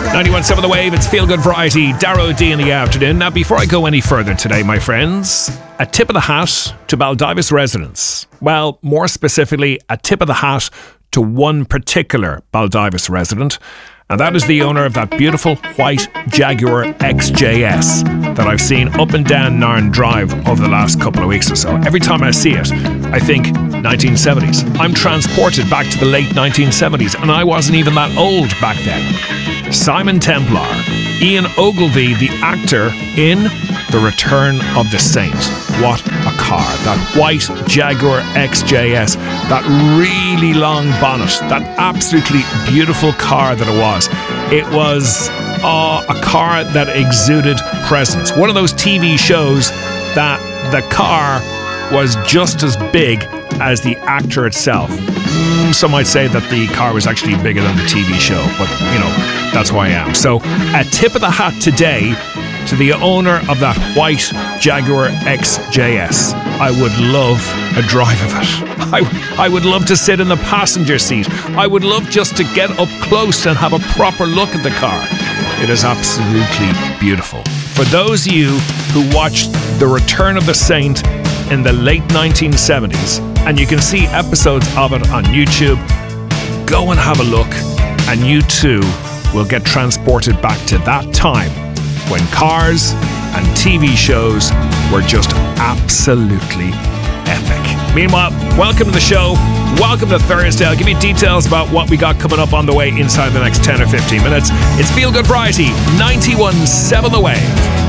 91.7 The Wave, it's Feel Good Variety, Darrow D in the afternoon. Now, before I go any further today, my friends, a tip of the hat to Baldivis residents. Well, more specifically, a tip of the hat to one particular Baldivis resident, and that is the owner of that beautiful white Jaguar XJS that I've seen up and down Narn Drive over the last couple of weeks or so. Every time I see it, I think 1970s. I'm transported back to the late 1970s, and I wasn't even that old back then. Simon Templar, Ian Ogilvy, the actor in The Return of the Saint. What a car. That white Jaguar XJS, that really long bonnet, that absolutely beautiful car that it was. It was a car that exuded presence. One of those TV shows that the car was just as big as the actor itself. Some might say that the car was actually bigger than the TV show, but you know, that's who I am. So a tip of the hat today to the owner of that white Jaguar XJS. I would love a drive of it. I would love to sit in the passenger seat. I would love just to get up close and have a proper look at the car. It is absolutely beautiful. For those of you who watched The Return of the Saint in the late 1970s, and you can see episodes of it on YouTube, go and have a look, and you too will get transported back to that time when cars and TV shows were just absolutely epic. Meanwhile, welcome to the show. Welcome to Thursday. I'll give you details about what we got coming up on the way inside the next 10 or 15 minutes. It's Feel Good Variety, 91.7 The Wave.